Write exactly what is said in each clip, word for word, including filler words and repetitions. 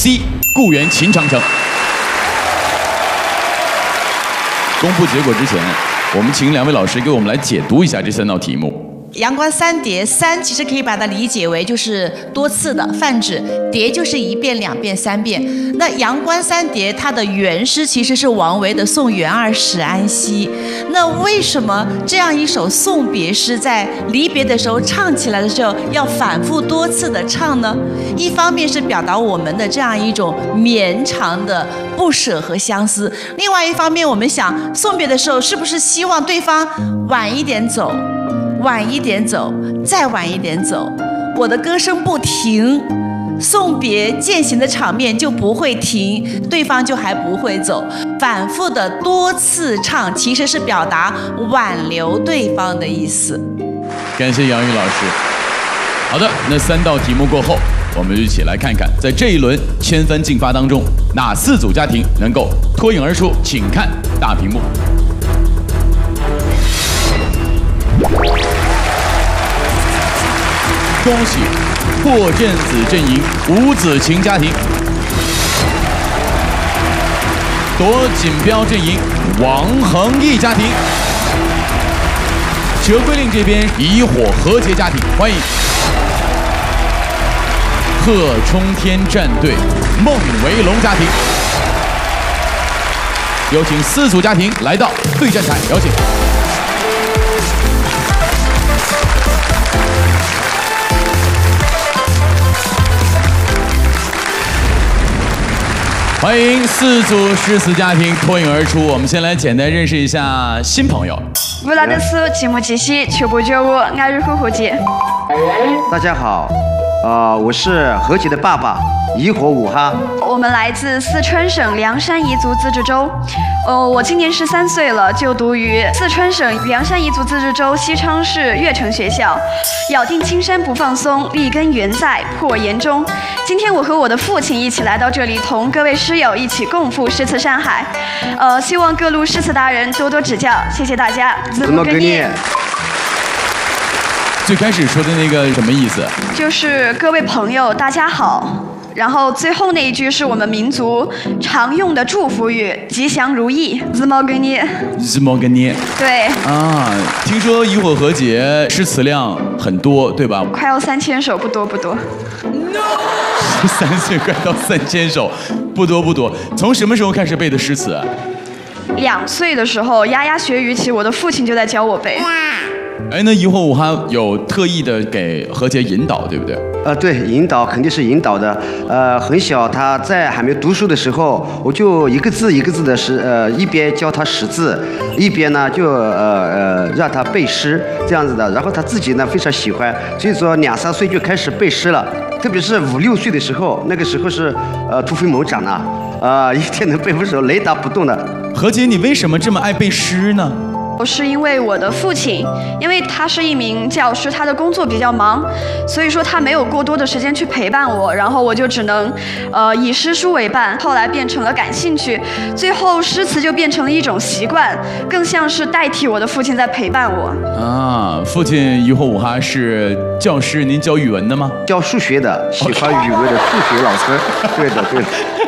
C 故园秦长城。公布结果之前，我们请两位老师给我们来解读一下这三道题目。 阳关三叠，三其实可以把它理解为就是多次的泛指，叠就是一遍、两遍、三遍。那阳关三叠它的原诗其实是王维的《送元二使安西》。那为什么这样一首送别诗在离别的时候唱起来的时候要反复多次的唱呢？一方面是表达我们的这样一种绵长的不舍和相思，另外一方面我们想送别的时候是不是希望对方晚一点走？晚一点走，再晚一点走，我的歌声不停，送别饯行的场面就不会停，对方就还不会走。反复的多次唱，其实是表达挽留对方的意思。 感谢杨玉老师。好的，那三道题目过后，我们就一起来看看，在这一轮千分竞发当中，哪四组家庭能够脱颖而出？请看大屏幕。恭喜破阵子阵营吴子晴家庭，夺锦标阵营王恒毅家庭，哲归令这边以火和谐家庭，欢迎贺冲天战队孟维龙家庭。有请四组家庭来到对战台，有请。欢迎四组诗词家庭脱颖而出。我们先来简单认识一下新朋友。 乌拉德斯吉木吉西求不救我爱日和和解。 大家好，呃，我是和解的爸爸，怡火武哈。 我们来自四川省凉山彝族自治州。呃，我今年十三岁了，就读于四川省凉山彝族自治州西昌市悦城学校。咬定青山不放松，立根原在破岩中。今天我和我的父亲一起来到这里，同各位诗友一起共赴诗词山海。呃，希望各路诗词达人多多指教，谢谢大家。 怎么跟你？ 最开始说的那个什么意思？ 就是各位朋友，大家好。然后最后那一句是我们民族常用的祝福语，吉祥如意。z m o g n i z m o g n i 对。 啊，听说以火和解诗词量很多，对吧？ 快要三千首，不多不多。 十三岁快到三千首，不多不多。从什么时候开始背的诗词？ 两岁的时候，牙牙学语起，我的父亲就在教我背。 哎，那以火武哈有特意的给和解引导，对不对？ 呃，对，引导肯定是引导的。呃，很小，他在还没读书的时候，我就一个字一个字的识，呃，一边教他识字，一边呢就呃呃让他背诗这样子的。然后他自己呢非常喜欢，所以说两三岁就开始背诗了。特别是五六岁的时候，那个时候是呃突飞猛长呢，啊、呃，一天能背五首，雷打不动的。 和解，你为什么这么爱背诗呢？ 是因为我的父亲，因为他是一名教师，他的工作比较忙，所以说他没有过多的时间去陪伴我，然后我就只能，呃，以诗书为伴。后来变成了感兴趣，最后诗词就变成了一种习惯，更像是代替我的父亲在陪伴我。 啊，父亲以火武哈是教师，您教语文的吗？ 教数学的，喜欢语文的数学老师。对的，对的。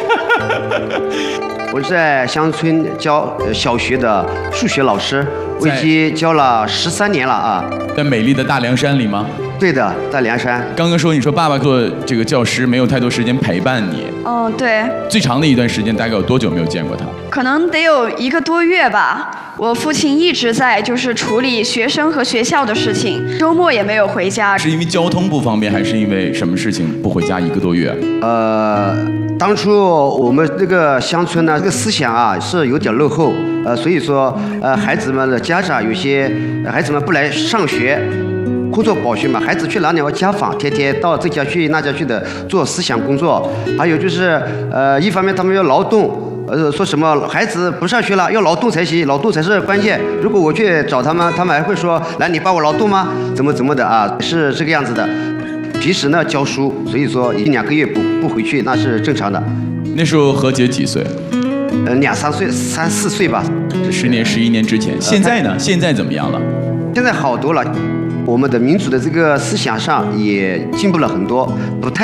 我在乡村教小学的数学老师，我已经教了十三年了啊。 在美丽的大凉山里吗？ 对的，在凉山。 刚刚说你说爸爸做这个教师没有太多时间陪伴你。 嗯，对。 最长的一段时间大概有多久没有见过他？ 可能得有一个多月吧。我父亲一直在就是处理学生和学校的事情，周末也没有回家。 是因为交通不方便，还是因为什么事情不回家一个多月？ 呃，当初我们那个乡村呢，这个思想啊是有点落后，呃，所以说呃孩子们的家长有些孩子们不来上学。工作保学嘛，孩子去哪里要家访，天天到这家去那家去的做思想工作。还有就是，呃，一方面他们要劳动，呃，说什么孩子不上学了要劳动才行，劳动才是关键。如果我去找他们，他们还会说，来你帮我劳动吗？怎么怎么的啊？是这个样子的。平时呢教书，所以说一两个月不不回去那是正常的。 那时候何洁几岁？ 呃，两三岁，三四岁吧。 十年、十一年之前。现在呢？现在怎么样了？ 现在好多了。我们的民主的这个思想上也进步了很多，不太